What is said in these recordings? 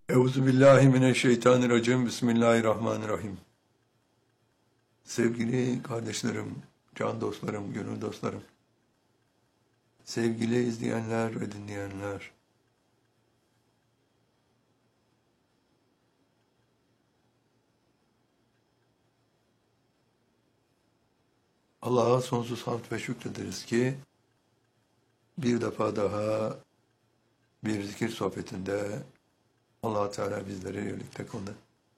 Euzubillahimineşşeytanirracim. Bismillahirrahmanirrahim. Sevgili kardeşlerim, can dostlarım, gönül dostlarım, sevgili izleyenler ve dinleyenler, Allah'a sonsuz hamd ve şükrederiz ki bir defa daha bir zikir sohbetinde Allah Teala bizleri birlikte kıldı.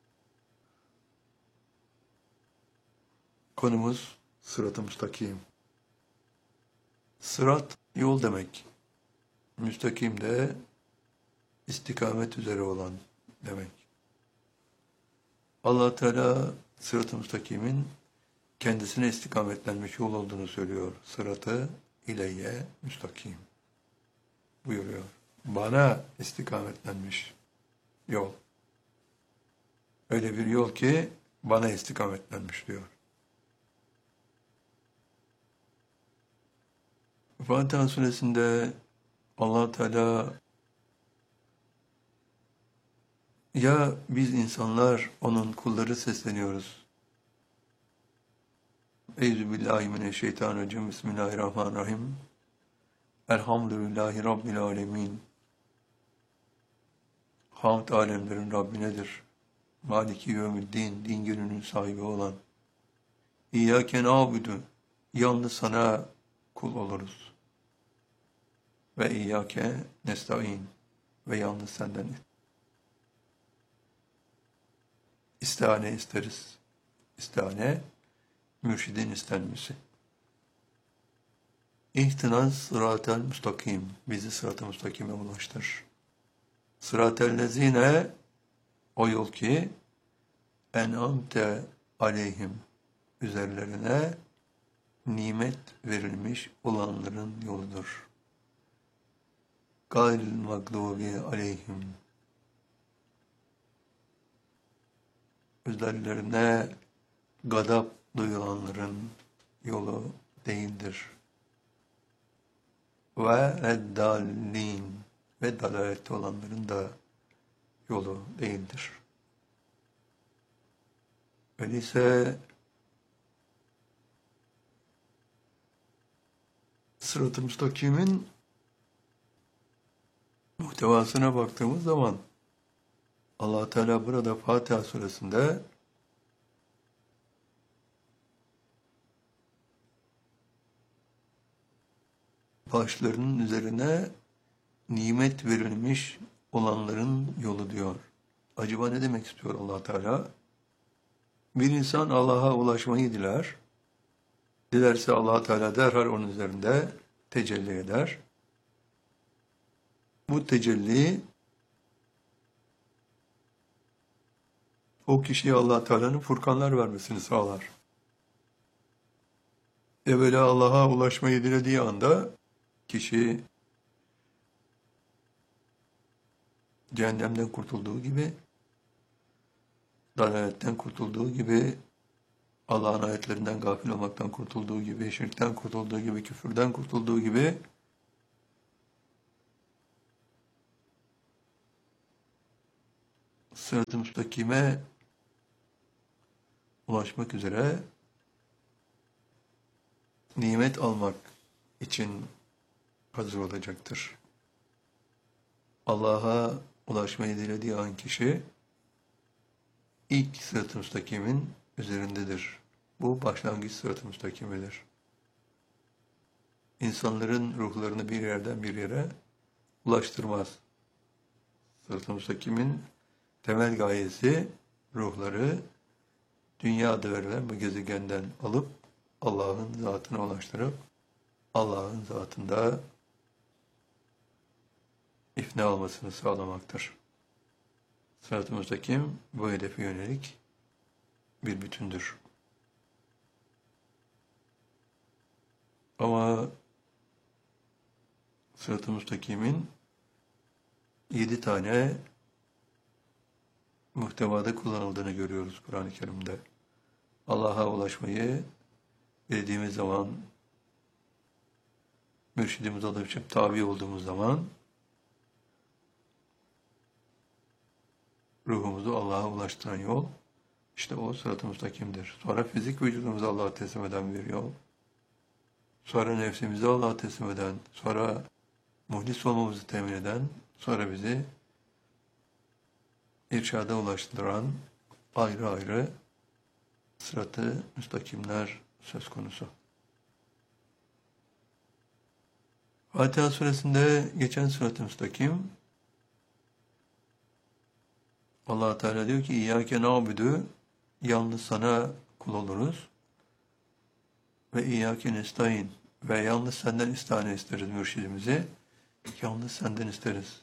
Konumuz sırat-ı müstakim. Sırat yol demek. Müstakim de istikamet üzere olan demek. Allah Teala sırat-ı müstakimin kendisine istikametlenmiş yol olduğunu söylüyor. Sıratı ileyye müstakim buyuruyor. Bana istikametlenmiş yol. Öyle bir yol ki bana istikametlenmiş diyor. Fatiha suresinde Allah Teala ya biz insanlar onun kulları sesleniyoruz. Euzubillahimineşşeytanirracim. Bismillahirrahmanirrahim. Elhamdülillahi Rabbil alemin. Hamd alemlerin Rabbinedir. Maliki yevmiddin, din gününün sahibi olan. İyyâke na'budu, yalnız sana kul oluruz. Ve iyyâke nesta'in, ve yalnız senden istihane isteriz. İstihane, mürşidin istenmesi. İhtinaz sıratel müstakim, bizi sırat-ı müstakime ulaştır. Sıratel lezine, o yol ki en'amte aleyhim, üzerlerine nimet verilmiş olanların yoludur. Gayril mağdubi aleyhim, üzerlerine gadap duyulanların yolu değildir. Ve eddallin, ve dalalette olanların da yolu değildir. Öyleyse sırat-ı müstakimin muhtevasına baktığımız zaman Allah Teala burada Fatiha suresinde başlarının üzerine nimet verilmiş olanların yolu diyor. Acaba ne demek istiyor Allah Teala? Bir insan Allah'a ulaşmayı diler. Dilerse Allah Teala derhal onun üzerinde tecelli eder. Bu tecelli o kişiye Allah Teala'nın furkanlar vermesini sağlar. Evvela Allah'a ulaşmayı dilediği anda kişi cehennemden kurtulduğu gibi, dalaletten kurtulduğu gibi, Allah'ın ayetlerinden gafil olmaktan kurtulduğu gibi, şirkten kurtulduğu gibi, küfürden kurtulduğu gibi sırat-ı müstakime ulaşmak üzere nimet almak için hazır olacaktır. Allah'a ulaşmayı dilediği an kişi ilk sırat-ı müstakimin üzerindedir. Bu başlangıç sırat-ı müstakimidir. İnsanların ruhlarını bir yerden bir yere ulaştırmaz. Sırat-ı müstakimin temel gayesi ruhları dünyada verilen bu gezegenden alıp Allah'ın zatına ulaştırıp Allah'ın zatında ifna olmasını sağlamaktır. Sırat-ı müstakim bu hedefe yönelik bir bütündür. Ama sırat-ı müstakimin 7 tane muhtevada kullanıldığını görüyoruz Kur'an-ı Kerim'de. Allah'a ulaşmayı dediğimiz zaman, mürşidimize alışıp tabi olduğumuz zaman ruhumuzu Allah'a ulaştıran yol, işte o sırat-ı müstakimdir. Sonra fizik vücudumuzu Allah'a teslim eden bir yol. Sonra nefsimizi Allah'a teslim eden, sonra muhlis olmamızı temin eden, sonra bizi irşada ulaştıran ayrı ayrı sırat-ı müstakimler söz konusu. Fatiha suresinde geçen sırat-ı müstakim, Allah Teala diyor ki İyyâke na'budu, yalnız sana kul oluruz. Ve İyyâke nestaîn, ve yalnız senden istihane isteriz mürşidimizi. Yalnız senden isteriz.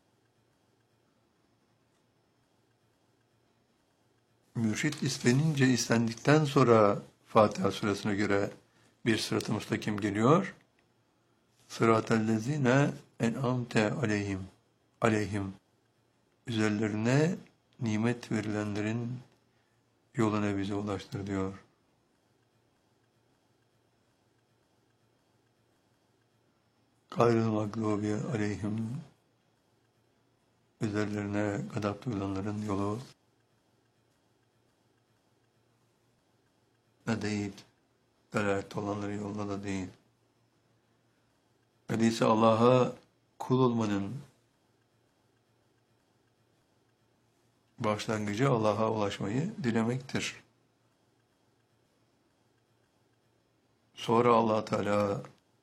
Mürşid istendikten sonra Fatiha suresine göre bir sırat-ı müstakim geliyor. Sıratellezine en'amte aleyhim. Üzerlerine nimet verilenlerin yoluna bizi ulaştır diyor. Gayrıl mağdubi aleyhim, üzerlerine gadap duyulanların yolu ne değil, delalet olanların yoluna da değil. Öyleyse Allah'a kul olmanın başlangıcı Allah'a ulaşmayı dilemektir. Sonra Allah Teala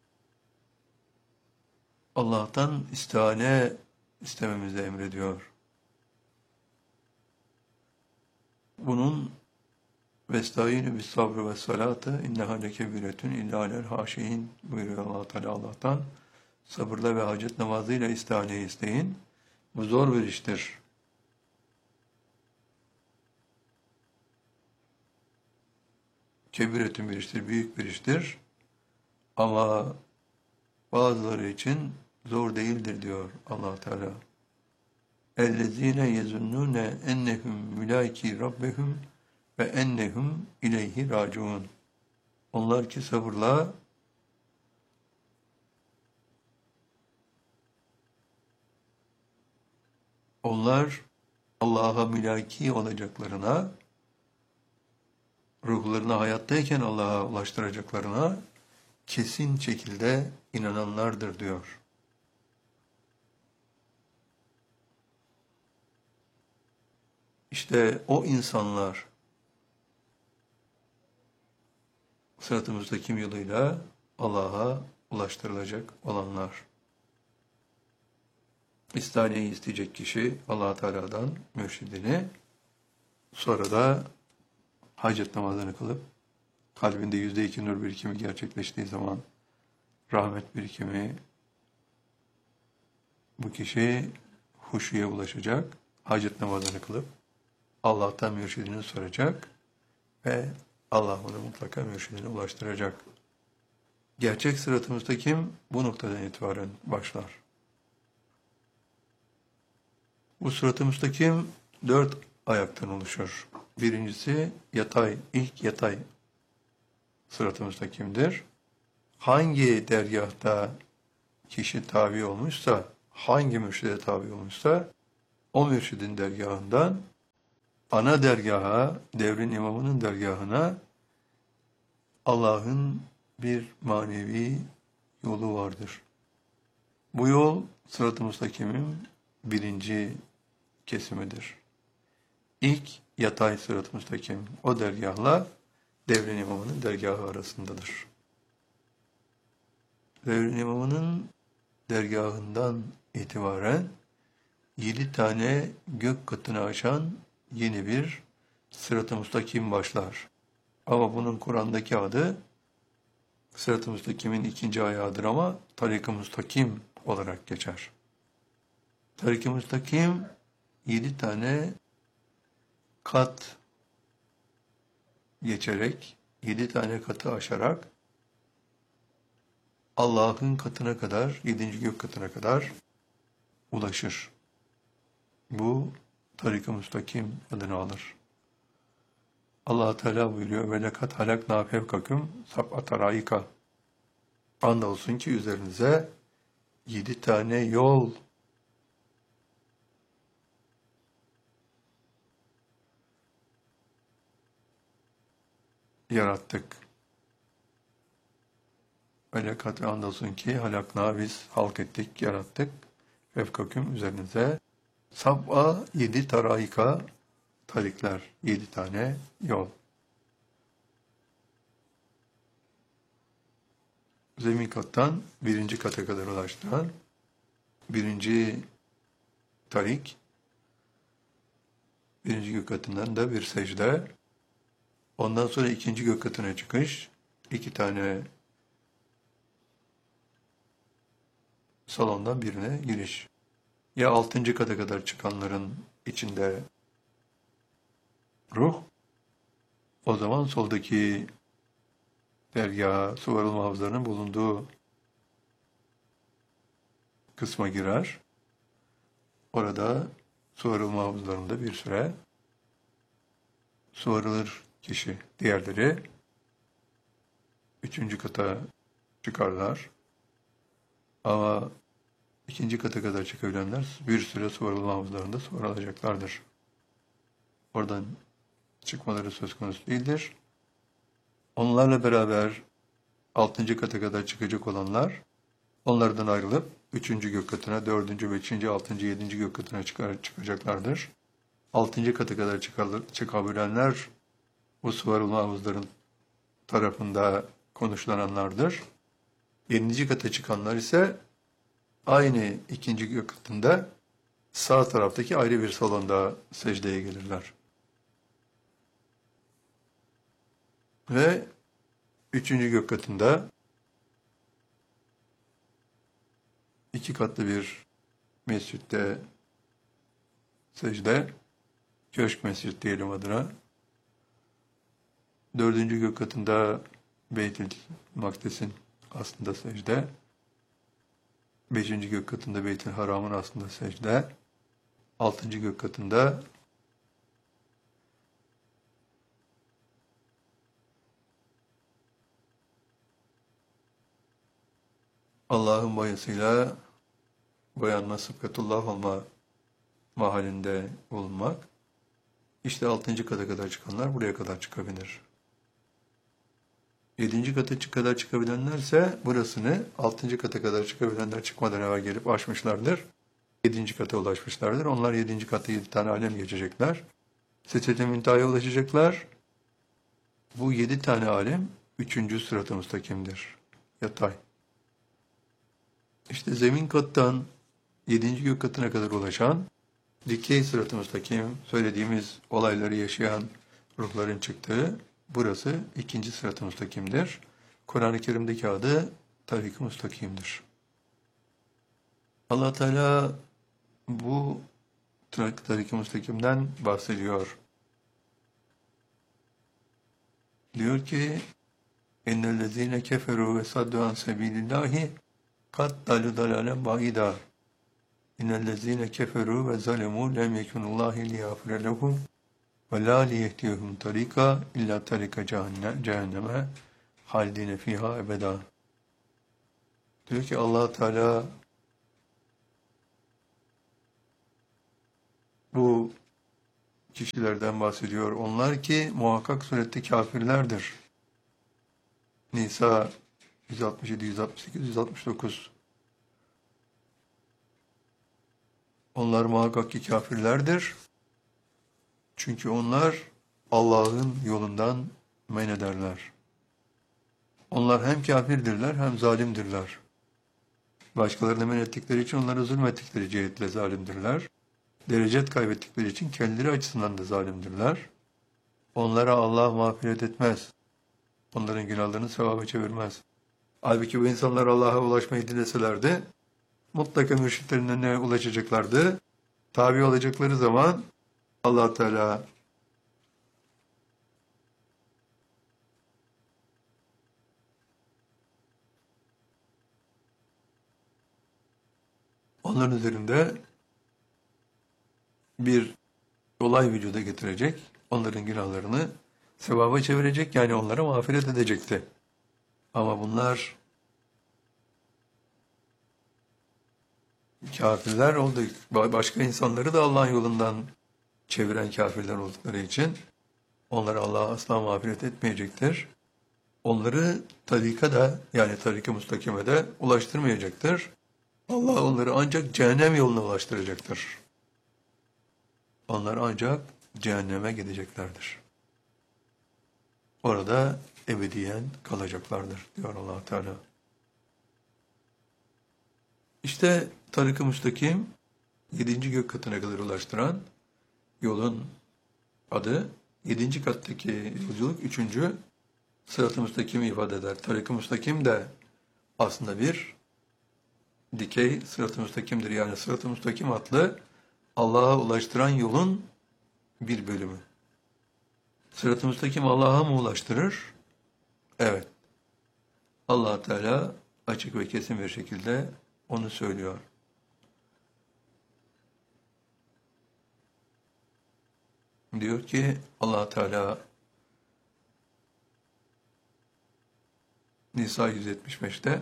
Allah'tan istihane istememizi emrediyor. Bunun vestaînü bis sabrı ve salâtı inneha lekebiretun illâ alel hâşiîn buyuruyor Allah Teala Allah'tan. Sabırla ve hacet namazıyla istihaneyi isteyin. Bu zor bir iştir. Kebiretun bir iştir, büyük bir iştir. Ama bazıları için zor değildir diyor Allah Teala. اَلَّذ۪ينَ يَزُنُّونَ اَنَّهُمْ مُلَاكِي رَبَّهُمْ وَاَنَّهُمْ اِلَيْهِ رَاجِعُونَ. Onlar ki sabırla onlar Allah'a mülaki olacaklarına, ruhlarını hayattayken Allah'a ulaştıracaklarına kesin şekilde inananlardır diyor. İşte o insanlar sırat-ı müstakim yoluyla Allah'a ulaştırılacak olanlar. İstihaneyi isteyecek kişi Allah Teala'dan mürşidini, sonra da hacet namazını kılıp kalbinde %2 nur birikimi gerçekleştiği zaman rahmet birikimi, bu kişi huşuya ulaşacak, hacet namazını kılıp Allah'tan mürşidini soracak ve Allah onu mutlaka mürşidine ulaştıracak. Gerçek sırat-ı müstakim bu noktadan itibaren başlar. Bu sırat-ı müstakim 4 ayaktan oluşur. Birincisi yatay, ilk yatay sırat-ı müstakimdir. Hangi dergahta kişi tabi olmuşsa, hangi mürşide tabi olmuşsa, o mürşidin dergahından ana dergaha, devrin imamının dergahına Allah'ın bir manevi yolu vardır. Bu yol sırat-ı müstakimin birinci kesimidir. İlk yatay sırat-ı müstakim o dergahla devrin imamının dergahı arasındadır. Devrin imamının dergahından itibaren 7 tane gök katını aşan yeni bir sırat-ı müstakim başlar. Ama bunun Kur'an'daki adı sırat-ı müstakimin ikinci ayağıdır ama tarik-ı müstakim olarak geçer. Tarik-ı müstakim 7 tane kat geçerek, 7 tane katı aşarak Allah'ın katına kadar, 7. gök katına kadar ulaşır. Bu tarik-ı müstakim adını alır. Allah Teala buyuruyor ve lekat halakna fevkakum sab'ata raika. Andolsun ki üzerinize 7 tane yol yarattık. Öyle katı andolsun ki halakna biz halk ettik, yarattık. Fevkaküm üzerinize. Sab'a 7 taraika tarikler, 7 tane yol. Zemin kattan birinci kata kadar ulaştılar. Birinci tarik, birinci gök katından da bir secde. Ondan sonra ikinci gök katına çıkış, 2 tane salondan birine giriş. Ya 6. kata kadar çıkanların içinde ruh, o zaman soldaki dergâh, suvarılma havuzlarının bulunduğu kısma girer. Orada suvarılma havuzlarında bir süre suvarılır kişi. Diğerleri 3. kata çıkarlar. Ama 2. kata kadar çıkabilenler bir süre suvarılma havuzlarında suvarılacaklardır. Oradan çıkmaları söz konusu değildir. Onlarla beraber 6. kata kadar çıkacak olanlar onlardan ayrılıp 3. gök katına, 4. 5. 6. 7. gök katına çıkacaklardır. 6. kata kadar çıkabilenler bu suvarılma havuzların tarafında konuşlananlardır. 7. kata çıkanlar ise aynı 2. gök katında sağ taraftaki ayrı bir salonda secdeye gelirler. Ve 3. gök katında 2 katlı bir mescitte secde, köşk mescid diyelim adına. 4. gök katında Beytül Makdis'in aslında secde. 5. gök katında Beytül Haram'ın aslında secde. 6. gök katında Allah'ın boyasıyla boyanma, sıbgatullah olma mahallinde bulunmak. İşte 6. kata kadar çıkanlar buraya kadar çıkabilir. 7. kata kadar çıkabilenlerse burasını 6. kata kadar çıkabilenler çıkmadan evvel gelip aşmışlardır. 7. kata ulaşmışlardır. Onlar 7. katta 7 tane alem geçecekler. Siddete müntehaya ulaşacaklar. Bu 7 tane alem 3. sırat-ı müstakimdir. Yatay. İşte zemin kattan 7. gök katına kadar ulaşan dikey sırat-ı müstakim, söylediğimiz olayları yaşayan ruhların çıktığı burası 2. sırat-ı müstakimdir. Kur'an-ı Kerim'deki adı tarik-i müstakimdir. Allah Teala bu tarik-i müstakimden bahsediyor. Diyor ki اِنَّ الَّذ۪ينَ كَفَرُوا وَسَدُّوا عَنْ سَب۪يلِ اللّٰهِ قَدْ دَلُوا ضَلَالًا بَعِيدًا اِنَّ الَّذ۪ينَ كَفَرُوا وَظَلَمُوا لَمْ يَكُنِ اللّٰهِ لِيَغْفِرَ لَهُمْ وَلَا لِيَهْدِيَهُمْ طَرِيقًا اِلَّا طَرِيقَ جَهَنَّمَ خَالِدِينَ ف۪يهَا اَبَدًا. Diyor ki Allah Teala bu kişilerden bahsediyor. Onlar ki muhakkak surette kafirlerdir. Nisa 167, 168, 169. Onlar muhakkak ki kafirlerdir. Çünkü onlar Allah'ın yolundan men ederler. Onlar hem kafirdirler hem zalimdirler. Başkalarını men ettikleri için onlara zulmettikleri cihetle zalimdirler. Derecet kaybettikleri için kendileri açısından da zalimdirler. Onlara Allah mağfiret etmez. Onların günahlarını sevaba çevirmez. Halbuki bu insanlar Allah'a ulaşmayı dileselerdi, mutlaka mürşitlerin önüne ulaşacaklardı. Tabi olacakları zaman Allah Teala onların üzerinde bir olay vücuda getirecek, onların günahlarını sevaba çevirecek, yani onlara mağfiret edecekti. Ama bunlar kafirler oldu. Başka insanları da Allah'ın yolundan çeviren kafirler oldukları için Onlara Allah asla mağfiret etmeyecektir. Onları tarika da yani tarik-i müstakime de ulaştırmayacaktır. Allah onları ancak cehennem yoluna ulaştıracaktır. Onlar ancak cehenneme gideceklerdir. Orada ebediyen kalacaklardır diyor Allah Teala. İşte tarik-i müstakim 7. gök katına kadar ulaştıran yolun adı. 7. kattaki yolculuk 3. sırat-ı müstakimi ifade eder. Tarik-i müstakim de aslında bir dikey sırat-ı müstakimdir. Yani sırat-ı müstakim adlı Allah'a ulaştıran yolun bir bölümü. Sırat-ı müstakim Allah'a mı ulaştırır? Evet. Allah Teala açık ve kesin bir şekilde onu söylüyor. Diyor ki Allah Teala Nisa 175'te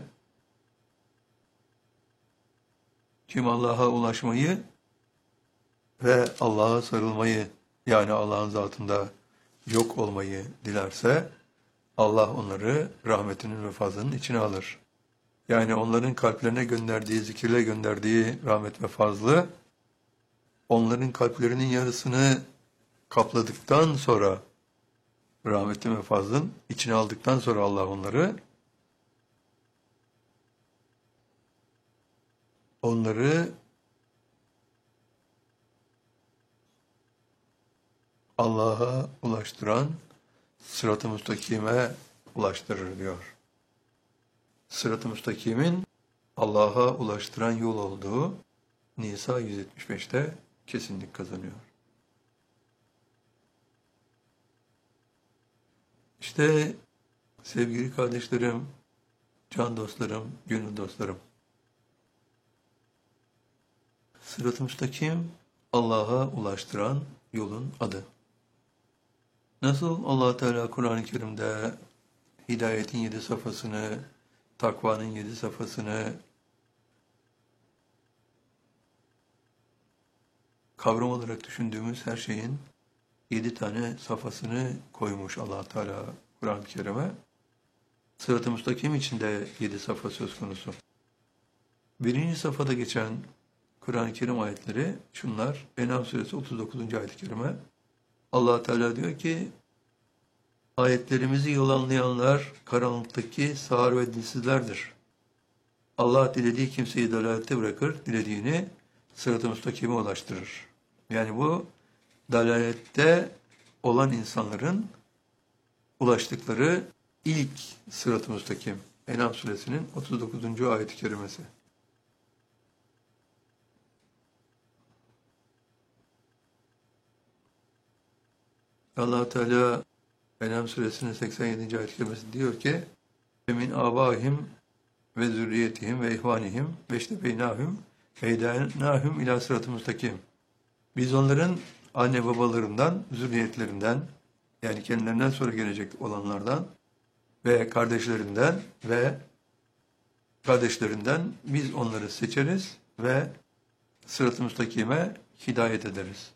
kim Allah'a ulaşmayı ve Allah'a sarılmayı yani Allah'ın zatında yok olmayı dilerse Allah onları rahmetinin ve fazlının içine alır. Yani onların kalplerine gönderdiği, zikirle gönderdiği rahmet ve fazlı onların kalplerinin yarısını kapladıktan sonra rahmetin ve fazlın içine aldıktan sonra Allah onları Allah'a ulaştıran sırat-ı müstakime ulaştırır diyor. Sırat-ı müstakimin Allah'a ulaştıran yol olduğu Nisa 175'te kesinlik kazanıyor. İşte sevgili kardeşlerim, can dostlarım, gönül dostlarım. Sırat-ı müstakim Allah'a ulaştıran yolun adı. Nasıl Allah Teala Kur'an-ı Kerim'de hidayetin 7 safhasını, takvanın 7 safhasını kavram olarak düşündüğümüz her şeyin 7 tane safhasını koymuş Allah Teala Kur'an-ı Kerim'e. Sırat-ı müstakim içinde 7 safha söz konusu. 1. safhada geçen Kur'an-ı Kerim ayetleri şunlar. En'am suresi 39. ayet-i kerime. Allah Teala diyor ki ayetlerimizi yalanlayanlar karanlıktaki sağır ve dilsizlerdir. Allah dilediği kimseyi dalalette bırakır, dilediğini sırat-ı müstakime ulaştırır. Yani bu dalalette olan insanların ulaştıkları ilk sırat-ı müstakim. En'am suresinin 39. ayet-i kerimesi. Allah Teala En'am suresinin 87. ayet-i kerimesi diyor ki min abahim ve zürriyetihim ve ihvanihim ve iştebeynahum feydanahum ila sırat-ı müstakim. Biz onların anne babalarından, zürriyetlerinden yani kendilerinden sonra gelecek olanlardan ve kardeşlerinden biz onları seçeriz ve sırat-ı müstakime hidayet ederiz.